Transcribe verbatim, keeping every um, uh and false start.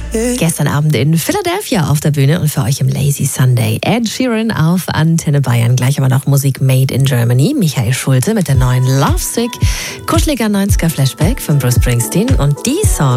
Gestern Abend in Philadelphia auf der Bühne und für euch im Lazy Sunday. Ed Sheeran auf Antenne Bayern. Gleich aber noch Musik made in Germany. Michael Schulte mit der neuen Lovesick. Kuscheliger neunziger Flashback von Bruce Springsteen. Und die Songs